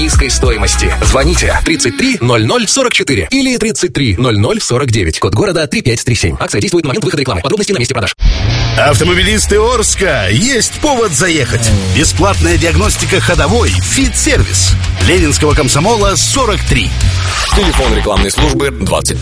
низкой стоимости. Звоните 33 00 44 или 33 00 49. Код города 3537. Акция действует на момент выхода рекламы. Подробности на месте продаж. Автомобилисты Орска, есть повод заехать. Бесплатная диагностика ходовой, фит-сервис. Ленинского комсомола 43. Телефон рекламной службы 25